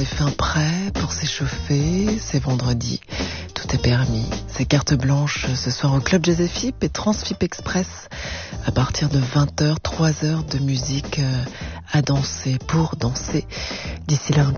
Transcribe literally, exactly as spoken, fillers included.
fin prêt pour s'échauffer, c'est vendredi, tout est permis. C'est carte blanche ce soir au Club Jazz F I P et Transfip Express. À partir de vingt heures, trois heures de musique à danser, pour danser. D'ici là, un